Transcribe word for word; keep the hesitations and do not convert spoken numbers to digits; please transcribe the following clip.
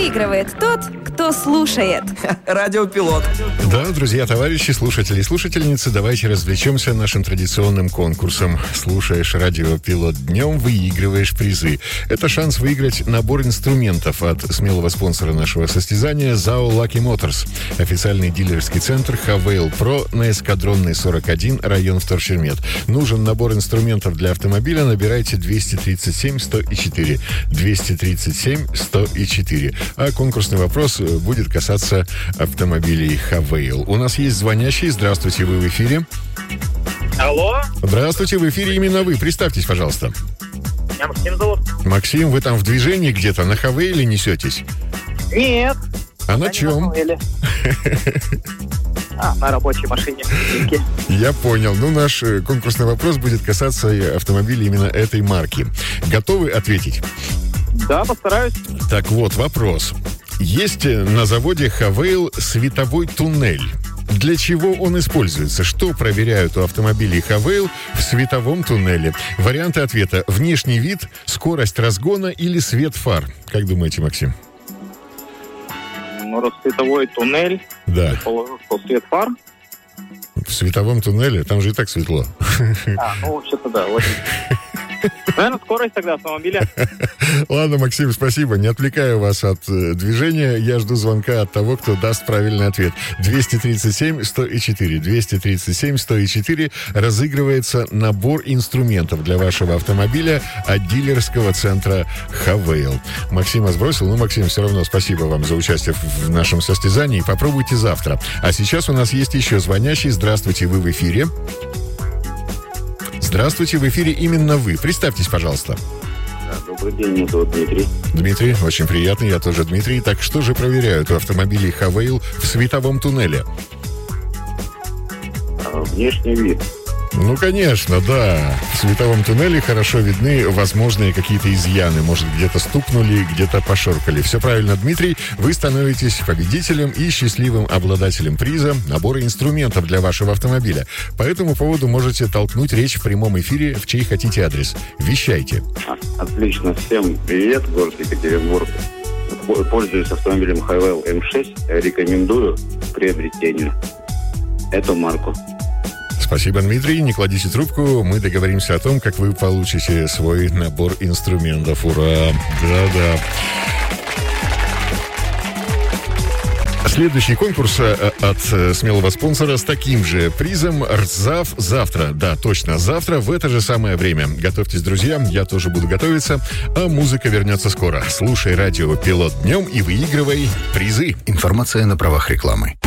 Выигрывает тот, кто слушает. Радиопилот. Да, друзья, товарищи, слушатели и слушательницы, давайте развлечемся нашим традиционным конкурсом. Слушаешь Радиопилот днем, выигрываешь призы. Это шанс выиграть набор инструментов от смелого спонсора нашего состязания ЗАО Lucky Motors. Официальный дилерский центр Хавейл Про на Эскадронной сорок один, район Вторчермет. Нужен набор инструментов для автомобиля, набирайте двести тридцать семь сто четыре. двести тридцать семь сто четыре. А конкурсный вопрос будет касаться автомобилей Хавейл. У нас есть звонящий. Здравствуйте, вы в эфире. Алло. Здравствуйте, в эфире именно вы. Представьтесь, пожалуйста. Меня Максим зовут. Максим, вы там в движении где-то на Хавейле несетесь? Нет. А на чем? А, на рабочей машине. Я понял. Ну, наш конкурсный вопрос будет касаться автомобилей именно этой марки. Готовы ответить? Да, постараюсь. Так вот, вопрос. Есть на заводе Хавейл световой туннель. Для чего он используется? Что проверяют у автомобилей Хавейл в световом туннеле? Варианты ответа: внешний вид, скорость разгона или свет фар. Как думаете, Максим? Ну, раз световой туннель, да. Я положу, что свет фар. В световом туннеле? Там же и так светло. А, ну, вообще-то да, очень. Наверное, скорость тогда автомобиля. Ладно, Максим, спасибо. Не отвлекаю вас от э, движения. Я жду звонка от того, кто даст правильный ответ. двести тридцать семь сто четыре. двести тридцать семь сто четыре. Разыгрывается набор инструментов для вашего автомобиля от дилерского центра Хавейл. Максима сбросил. Ну, Максим, все равно спасибо вам за участие в нашем состязании. Попробуйте завтра. А сейчас у нас есть еще звонящий. Здравствуйте, вы в эфире. Здравствуйте, в эфире именно вы. Представьтесь, пожалуйста. Да, добрый день, меня зовут Дмитрий. Дмитрий, очень приятно, я тоже Дмитрий. Так что же проверяют у автомобилей Хавейл в световом туннеле? А, внешний вид. Ну, конечно, да. В световом туннеле хорошо видны возможные какие-то изъяны. Может, где-то стукнули, где-то пошоркали. Все правильно, Дмитрий. Вы становитесь победителем и счастливым обладателем приза набора инструментов для вашего автомобиля. По этому поводу можете толкнуть речь в прямом эфире, в чей хотите адрес. Вещайте. Отлично. Всем привет, город Екатеринбург. Пользуюсь автомобилем Хавейл эм шесть. Рекомендую к приобретению эту марку. Спасибо, Дмитрий. Не кладите трубку. Мы договоримся о том, как вы получите свой набор инструментов. Ура! Да-да. Следующий конкурс от смелого спонсора с таким же призом РЗАВ завтра. Да, точно, завтра в это же самое время. Готовьтесь, друзья, я тоже буду готовиться, а музыка вернется скоро. Слушай Радиопилот днем и выигрывай призы. Информация на правах рекламы.